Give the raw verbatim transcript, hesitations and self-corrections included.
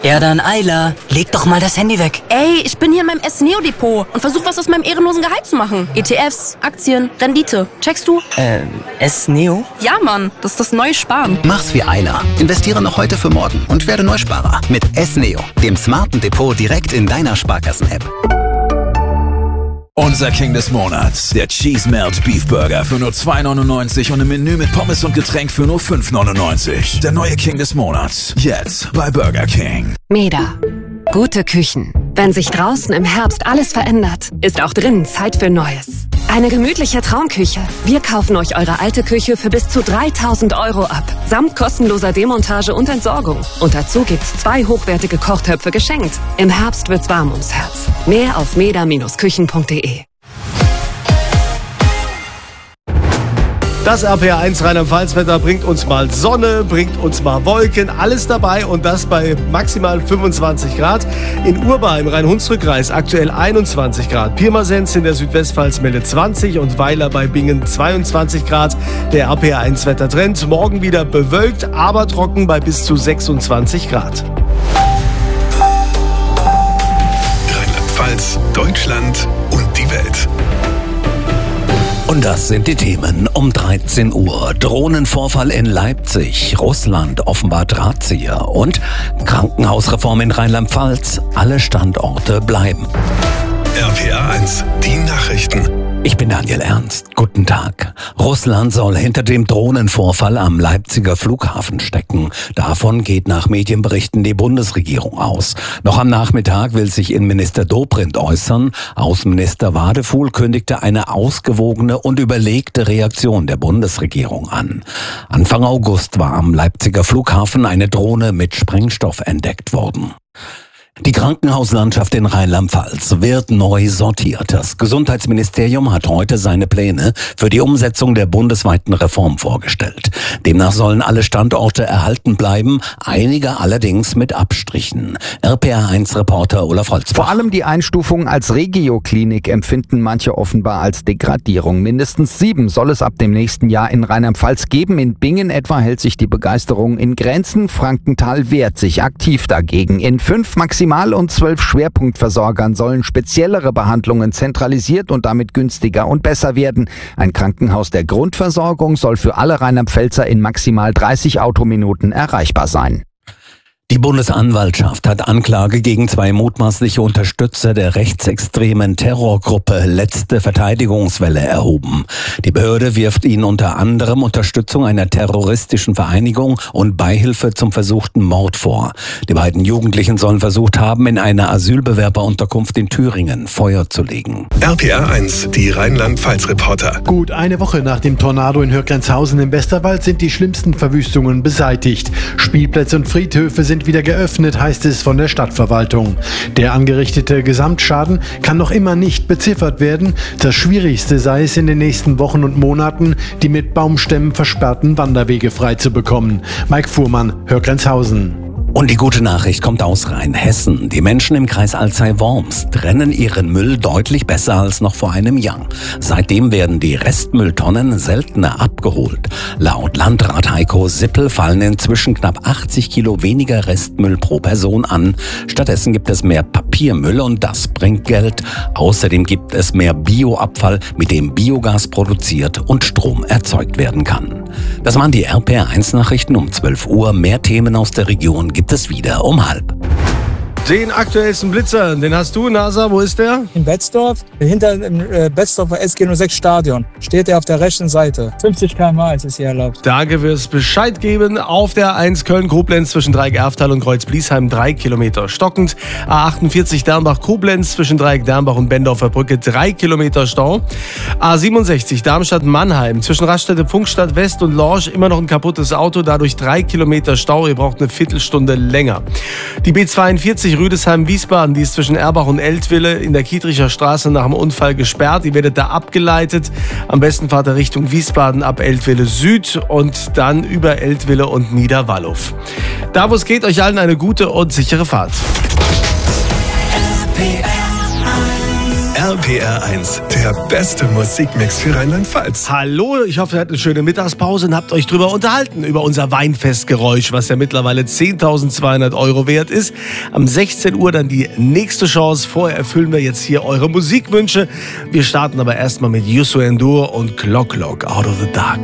Ja dann, Ayla, leg doch mal das Handy weg. Ey, ich bin hier in meinem S-Neo-Depot und versuche was aus meinem ehrenlosen Gehalt zu machen. E T Fs, Aktien, Rendite. Checkst du? Ähm, S-Neo? Ja, Mann, das ist das neue Sparen. Mach's wie Ayla. Investiere noch heute für morgen und werde Neusparer mit S-Neo, dem smarten Depot direkt in deiner Sparkassen-App. Unser King des Monats, der Cheese Melt Beef Burger für nur zwei neunundneunzig und ein Menü mit Pommes und Getränk für nur fünf neunundneunzig. Der neue King des Monats, jetzt bei Burger King. Meda. Gute Küchen. Wenn sich draußen im Herbst alles verändert, ist auch drinnen Zeit für Neues. Eine gemütliche Traumküche. Wir kaufen euch eure alte Küche für bis zu dreitausend Euro ab. Samt kostenloser Demontage und Entsorgung. Und dazu gibt's zwei hochwertige Kochtöpfe geschenkt. Im Herbst wird's warm ums Herz. Mehr auf meda Bindestrich küchen punkt de. Das R P R eins Rheinland-Pfalz-Wetter bringt uns mal Sonne, bringt uns mal Wolken, alles dabei und das bei maximal fünfundzwanzig Grad. In Urbar im Rhein-Hunsrück-Kreis aktuell einundzwanzig Grad. Pirmasens in der Südwestpfalz meldet zwanzig und Weiler bei Bingen zweiundzwanzig Grad. Der R P R eins Wettertrend morgen wieder bewölkt, aber trocken bei bis zu sechsundzwanzig Grad. Rheinland-Pfalz, Deutschland und die Welt. Und das sind die Themen um dreizehn Uhr. Drohnenvorfall in Leipzig, Russland offenbar Drahtzieher und Krankenhausreform in Rheinland-Pfalz. Alle Standorte bleiben. R P R eins, die Nachrichten. Ich bin Daniel Ernst. Guten Tag. Russland soll hinter dem Drohnenvorfall am Leipziger Flughafen stecken. Davon geht nach Medienberichten die Bundesregierung aus. Noch am Nachmittag will sich Innenminister Dobrindt äußern. Außenminister Wadefuhl kündigte eine ausgewogene und überlegte Reaktion der Bundesregierung an. Anfang August war am Leipziger Flughafen eine Drohne mit Sprengstoff entdeckt worden. Die Krankenhauslandschaft in Rheinland-Pfalz wird neu sortiert. Das Gesundheitsministerium hat heute seine Pläne für die Umsetzung der bundesweiten Reform vorgestellt. Demnach sollen alle Standorte erhalten bleiben, einige allerdings mit Abstrichen. R P R eins Reporter Olaf Holzbach. Vor allem die Einstufung als Regioklinik empfinden manche offenbar als Degradierung. Mindestens sieben soll es ab dem nächsten Jahr in Rheinland-Pfalz geben. In Bingen etwa hält sich die Begeisterung in Grenzen. Frankenthal wehrt sich aktiv dagegen. In fünf maximal und zwölf Schwerpunktversorgern sollen speziellere Behandlungen zentralisiert und damit günstiger und besser werden. Ein Krankenhaus der Grundversorgung soll für alle Rheinland-Pfälzer in maximal dreißig Autominuten erreichbar sein. Die Bundesanwaltschaft hat Anklage gegen zwei mutmaßliche Unterstützer der rechtsextremen Terrorgruppe Letzte Verteidigungswelle erhoben. Die Behörde wirft ihnen unter anderem Unterstützung einer terroristischen Vereinigung und Beihilfe zum versuchten Mord vor. Die beiden Jugendlichen sollen versucht haben, in einer Asylbewerberunterkunft in Thüringen Feuer zu legen. R P R eins, die Rheinland-Pfalz-Reporter. Gut eine Woche nach dem Tornado in Hürgrenzhausen im Westerwald sind die schlimmsten Verwüstungen beseitigt. Spielplätze und Friedhöfe sind wieder geöffnet, heißt es von der Stadtverwaltung. Der angerichtete Gesamtschaden kann noch immer nicht beziffert werden. Das Schwierigste sei es in den nächsten Wochen und Monaten, die mit Baumstämmen versperrten Wanderwege frei zu bekommen. Mike Fuhrmann, Hürgrenzhausen. Und die gute Nachricht kommt aus Rheinhessen. Die Menschen im Kreis Alzey-Worms trennen ihren Müll deutlich besser als noch vor einem Jahr. Seitdem werden die Restmülltonnen seltener abgeholt. Laut Landrat Heiko Sippel fallen inzwischen knapp achtzig Kilo weniger Restmüll pro Person an. Stattdessen gibt es mehr Papiermüll und das bringt Geld. Außerdem gibt es mehr Bioabfall, mit dem Biogas produziert und Strom erzeugt werden kann. Das waren die R P R eins Nachrichten um zwölf Uhr. Mehr Themen aus der Region gibt es wieder um halb. Den aktuellsten Blitzer, den hast du, NASA, wo ist der? In Betzdorf, hinter dem äh, Betzdorfer S G null sechs Stadion, steht er auf der rechten Seite. fünfzig Kilometer pro Stunde ist es hier erlaubt. Danke fürs Bescheid geben. Auf der eins Köln-Koblenz zwischen Dreieck-Erftal und Kreuz-Bliesheim drei Kilometer stockend. A achtundvierzig Dernbach-Koblenz zwischen Dreieck-Dernbach und Bendorfer Brücke drei Kilometer Stau. A siebenundsechzig Darmstadt-Mannheim zwischen Raststätte Pfungstadt West und Lorsch immer noch ein kaputtes Auto, dadurch drei Kilometer Stau. Ihr braucht eine Viertelstunde länger. Die B zweiundvierzig Rüdesheim-Wiesbaden, die ist zwischen Erbach und Eltville in der Kietricher Straße nach dem Unfall gesperrt. Ihr werdet da abgeleitet. Am besten fahrt ihr Richtung Wiesbaden ab Eltville Süd und dann über Eltville und Niederwallow. Da wo es geht, euch allen eine gute und sichere Fahrt. R P R P R eins, der beste Musikmix für Rheinland-Pfalz. Hallo, ich hoffe, ihr hattet eine schöne Mittagspause und habt euch drüber unterhalten, über unser Weinfestgeräusch, was ja mittlerweile zehntausendzweihundert Euro wert ist. Am sechzehn Uhr dann die nächste Chance. Vorher erfüllen wir jetzt hier eure Musikwünsche. Wir starten aber erstmal mit Youssou N'Dour und Clock Clock, Out of the Dark.